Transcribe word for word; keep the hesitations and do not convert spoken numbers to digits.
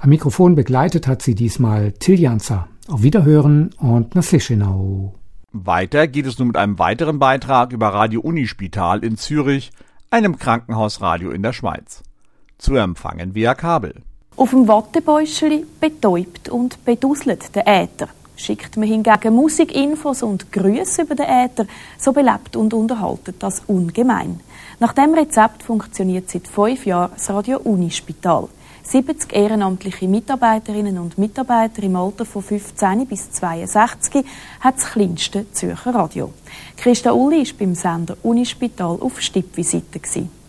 Am Mikrofon begleitet hat sie diesmal Till Janzer. Auf Wiederhören und nach Sischenau. Weiter geht es nun mit einem weiteren Beitrag über Radio Unispital in Zürich, einem Krankenhausradio in der Schweiz. Zu empfangen via Kabel. Auf dem Wattebäuschli betäubt und beduselt der Äther. Schickt man hingegen Musikinfos und Grüße über den Äther, so belebt und unterhaltet das ungemein. Nach dem Rezept funktioniert seit fünf Jahren das Radio Unispital. siebzig ehrenamtliche Mitarbeiterinnen und Mitarbeiter im Alter von fünfzehn bis zweiundsechzig hat das kleinste Zürcher Radio. Christa Uli war beim Sender Unispital auf Stippvisite.